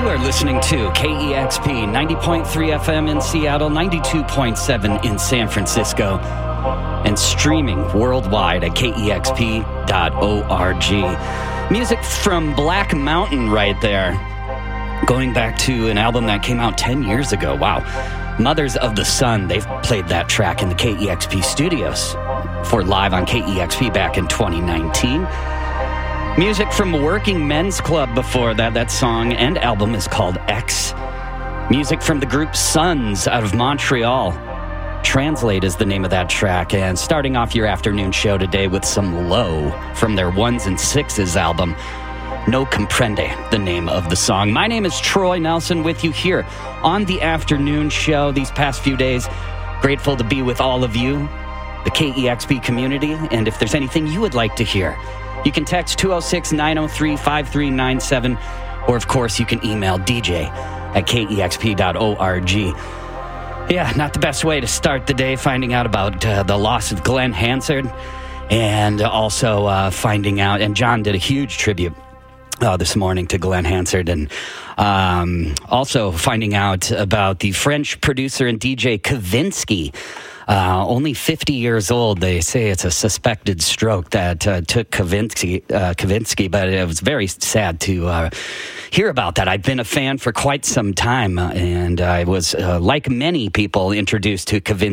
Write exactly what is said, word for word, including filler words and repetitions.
are listening to K E X P ninety point three F M in Seattle, ninety-two point seven in San Francisco, and streaming worldwide at K E X P dot org. Music from Black Mountain right there, going back to an album that came out ten years ago. Wow. Mothers of the Sun, they've played that track in the K E X P studios for live on K E X P back in twenty nineteen. Music from Working Men's Club before that. That song and album is called X. Music from the group Sons out of Montreal. Translate is the name of that track. And starting off your afternoon show today with some Low from their Ones and Sixes album. No Comprende, the name of the song. My name is Troy Nelson with you here on the afternoon show these past few days. Grateful to be with all of you, the K E X P community. And if there's anything you would like to hear, you can text two oh six, nine oh three, five three nine seven, or of course you can email D J at K E X P dot org. Yeah, not the best way to start the day, finding out about uh, the loss of Glenn Hansard, and also uh, finding out, and John did a huge tribute uh, this morning to Glenn Hansard, and um, also finding out about the French producer and D J Kavinsky. Uh, only fifty years old. They say it's a suspected stroke that uh, took Kavinsky, uh, Kavinsky, but it was very sad to uh, hear about that. I've been a fan for quite some time, uh, and I was, uh, like many people, introduced to Kavinsky